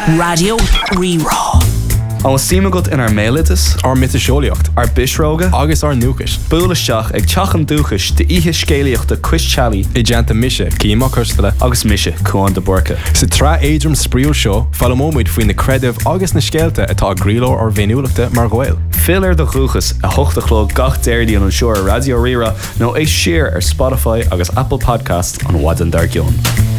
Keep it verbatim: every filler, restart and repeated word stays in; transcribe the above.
Radio Rerá. An símagat in ar mélitas, ar mitiseolaíocht, ar bisróga, agus ar núchas. Búlaisteach ag teachan dúchas de ihe scéalaíochta Chris Challey I deanta mise, címa custala, agus mise Cuan de Borca. Sa tra éidrim spríúil seo, fallamóid faoin na credibh agus na scéalta atá gríló ar bhéniúlachta mar ghail. Filar de chuchas a hochtachló gach déirdí an seoir Radio Rerá nó é siar ar Spotify agus Apple Podcasts an Wadan Dargion.